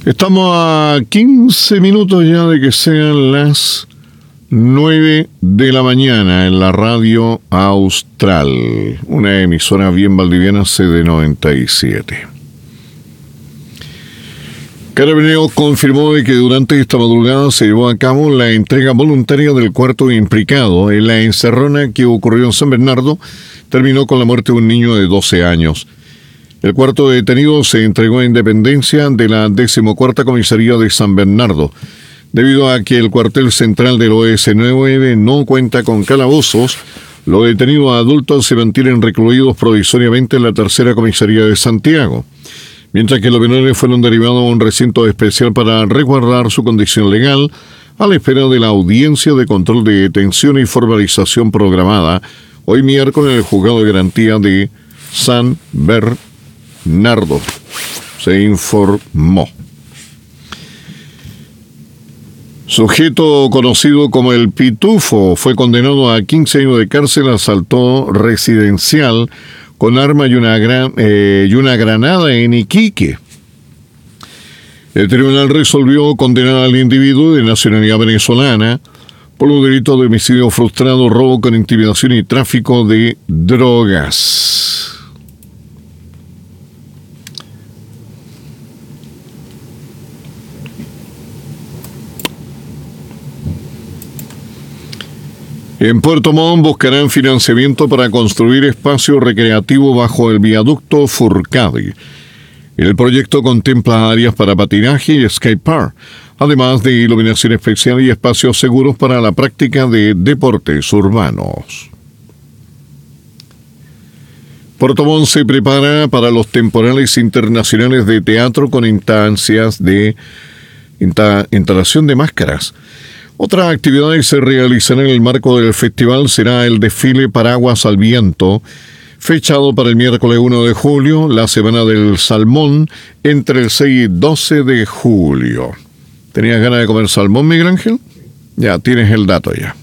Estamos a 15 minutos ya de que sean las 9 de la mañana en la Radio Austral, una emisora bien valdiviana CD97. Carabineros confirmó de que durante esta madrugada se llevó a cabo la entrega voluntaria del cuarto implicado en la encerrona que ocurrió en San Bernardo. Terminó con la muerte de un niño de 12 años. El cuarto detenido se entregó a Independencia de la 14ª Comisaría de San Bernardo, debido a que el cuartel central del OS9 no cuenta con calabozos. Los detenidos adultos se mantienen recluidos provisoriamente en la 3ª Comisaría de Santiago, mientras que los menores fueron derivados a un recinto especial para resguardar su condición legal a la espera de la audiencia de control de detención y formalización programada hoy miércoles en el Juzgado de Garantía de San Bernardo, se informó. Sujeto conocido como el Pitufo fue condenado a 15 años de cárcel, asaltó residencial con arma y una granada en Iquique. El tribunal resolvió condenar al individuo de nacionalidad venezolana por los delitos de homicidio frustrado, robo con intimidación y tráfico de drogas. En Puerto Montt buscarán financiamiento para construir espacio recreativo bajo el viaducto Furcadi. El proyecto contempla áreas para patinaje y skate park, además de iluminación especial y espacios seguros para la práctica de deportes urbanos. Puerto Montt se prepara para los temporales internacionales de teatro con instancias de instalación de máscaras. Otras actividades se realizarán en el marco del festival. Será el desfile Paraguas al Viento, fechado para el miércoles 1 de julio, la Semana del Salmón, entre el 6 y 12 de julio. ¿Tenías ganas de comer salmón, Miguel Ángel? Ya, tienes el dato ya.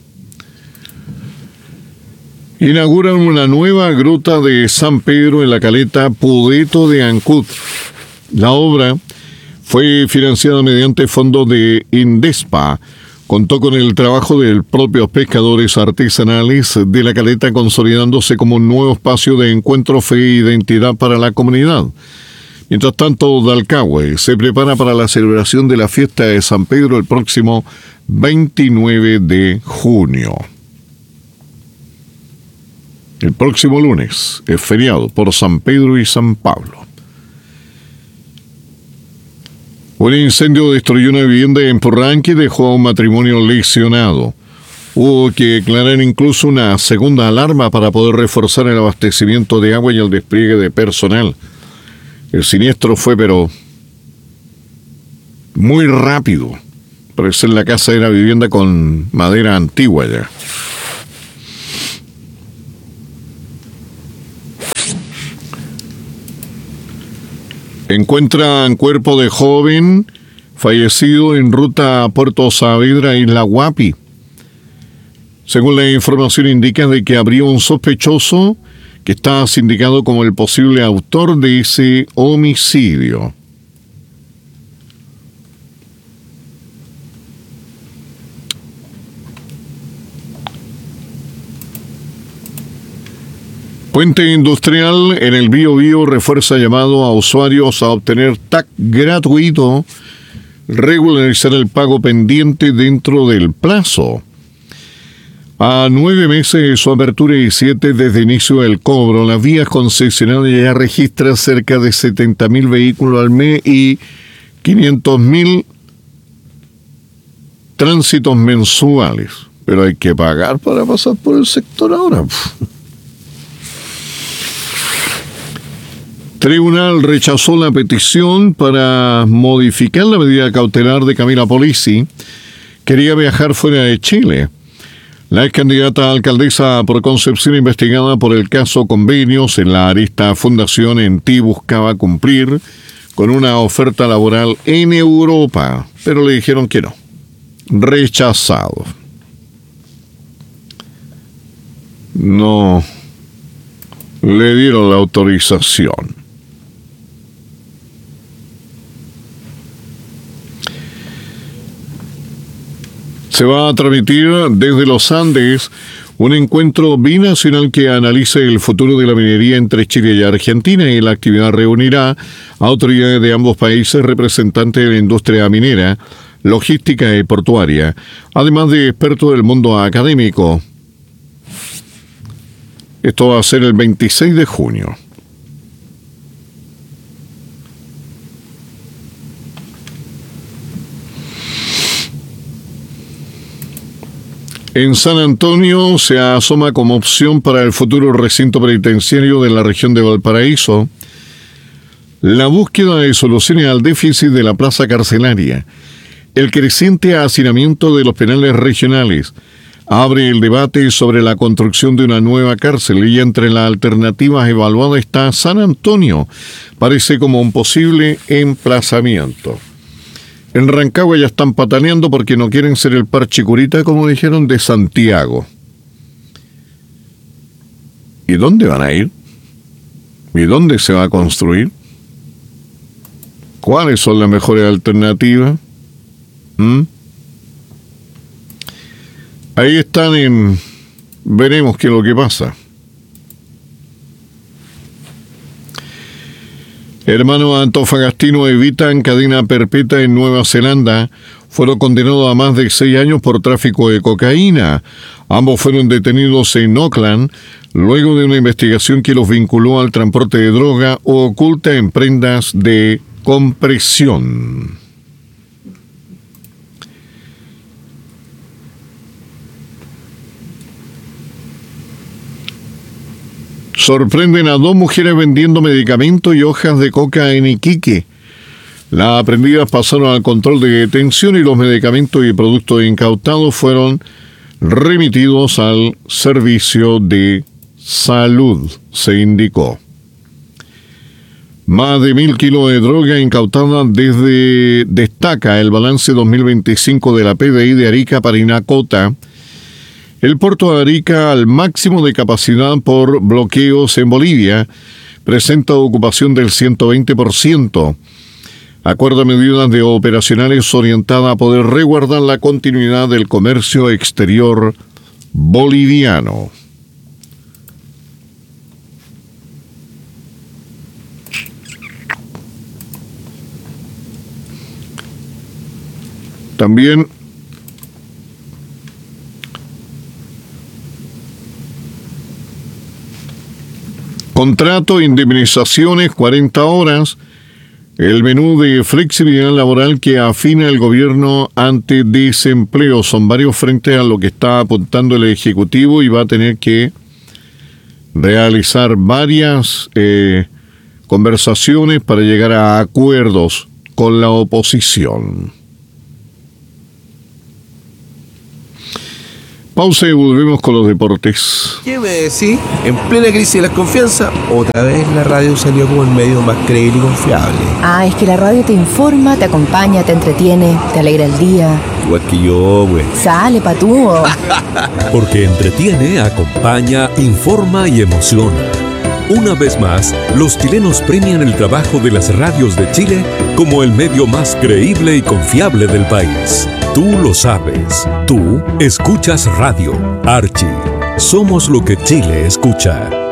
Inauguran una nueva gruta de San Pedro en la caleta Pudeto de Ancud. La obra fue financiada mediante fondos de Indespa. Contó con el trabajo de propios pescadores artesanales de la caleta, consolidándose como un nuevo espacio de encuentro, fe e identidad para la comunidad. Mientras tanto, Dalcahue se prepara para la celebración de la fiesta de San Pedro el próximo 29 de junio. El próximo lunes es feriado por San Pedro y San Pablo. Un incendio destruyó una vivienda en Purranque y dejó a un matrimonio lesionado. Hubo que declarar incluso una segunda alarma para poder reforzar el abastecimiento de agua y el despliegue de personal. El siniestro fue, pero muy rápido. Parece que la casa era vivienda con madera antigua ya. Encuentran cuerpo de joven fallecido en ruta a Puerto Saavedra, Isla Guapi. Según la información indica de que habría un sospechoso que está sindicado como el posible autor de ese homicidio. Puente Industrial en el Biobío refuerza llamado a usuarios a obtener TAC gratuito, regularizar el pago pendiente dentro del plazo. A 9 meses de su apertura y 7 desde inicio del cobro, las vías concesionarias ya registran cerca de 70.000 vehículos al mes y 500.000 tránsitos mensuales. Pero hay que pagar para pasar por el sector ahora. Tribunal rechazó la petición para modificar la medida cautelar de Camila Polisi. Quería viajar fuera de Chile. La ex candidata a alcaldesa por Concepción, investigada por el caso Convenios en la arista Fundación ENTI, buscaba cumplir con una oferta laboral en Europa, pero le dijeron que no. Rechazado. No le dieron la autorización. Se va a transmitir desde los Andes un encuentro binacional que analice el futuro de la minería entre Chile y Argentina, y la actividad reunirá a autoridades de ambos países, representantes de la industria minera, logística y portuaria, además de expertos del mundo académico. Esto va a ser el 26 de junio. En San Antonio se asoma como opción para el futuro recinto penitenciario de la región de Valparaíso la búsqueda de soluciones al déficit de la plaza carcelaria. El creciente hacinamiento de los penales regionales abre el debate sobre la construcción de una nueva cárcel, y entre las alternativas evaluadas está San Antonio. Parece como un posible emplazamiento. En Rancagua ya están pataneando porque no quieren ser el parche curita, como dijeron, de Santiago. ¿Y dónde van a ir? ¿Y dónde se va a construir? ¿Cuáles son las mejores alternativas? Ahí están veremos qué es lo que pasa. Hermanos antofagastinos evitan cadena perpetua en Nueva Zelanda. Fueron condenados a más de 6 años por tráfico de cocaína. Ambos fueron detenidos en Auckland luego de una investigación que los vinculó al transporte de droga oculta en prendas de compresión. Sorprenden a 2 mujeres vendiendo medicamentos y hojas de coca en Iquique. Las aprendidas pasaron al control de detención y los medicamentos y productos incautados fueron remitidos al servicio de salud, se indicó. Más de 1.000 kilos de droga incautada destaca el balance 2025 de la PDI de Arica, Parinacota. El puerto de Arica, al máximo de capacidad por bloqueos en Bolivia, presenta ocupación del 120%. Acuerda medidas de operacionales orientadas a poder resguardar la continuidad del comercio exterior boliviano. También contrato, indemnizaciones, 40 horas, el menú de flexibilidad laboral que afina el gobierno ante desempleo. Son varios frentes a lo que está apuntando el Ejecutivo, y va a tener que realizar varias conversaciones para llegar a acuerdos con la oposición. Pausa y volvemos con los deportes. ¿Qué me decís? En plena crisis de la confianza, otra vez la radio salió como el medio más creíble y confiable. Es que la radio te informa, te acompaña, te entretiene, te alegra el día. Igual que yo, güey. Sale, patúo. Porque entretiene, acompaña, informa y emociona. Una vez más, los chilenos premian el trabajo de las radios de Chile como el medio más creíble y confiable del país. Tú lo sabes. Tú escuchas radio. Archie. Somos lo que Chile escucha.